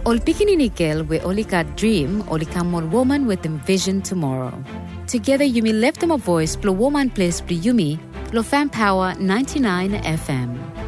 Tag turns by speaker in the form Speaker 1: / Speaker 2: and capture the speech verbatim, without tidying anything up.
Speaker 1: Ol Pikininikel we Olika dream, Olika more woman with envision tomorrow. Together Yumi left them a voice, Plo woman place Plo Yumi, Plo fan power ninety-nine F M.